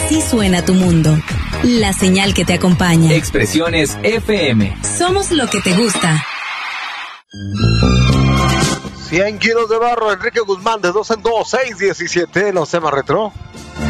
Así suena tu mundo. La señal que te acompaña. Expresiones FM. Somos lo que te gusta. 100 kilos de barro, Enrique Guzmán, de 2 en 2, 6-17, los temas retro.